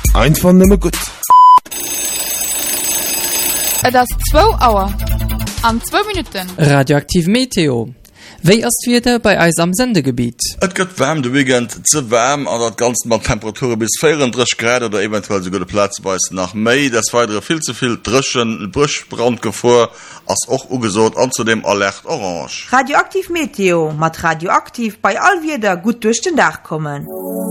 Einfach nimmer gut. Das 2 Uhr. An 2 Minuten. Radioaktiv Meteo. Wéi ass wieder bei eis am Sendegebiet? Et gëtt wärm de Wigent ze wärm an dat ganz mat Temperature bis 34 Grad oder eventuell so gute Platz weis nach Mei, das weitere viel zu viel Drschen, Brandgefahr ass och ugesot anzudem Alert Orange. Radioaktiv Meteo mat radioaktiv bei all wieder gut durch den Dach kommen.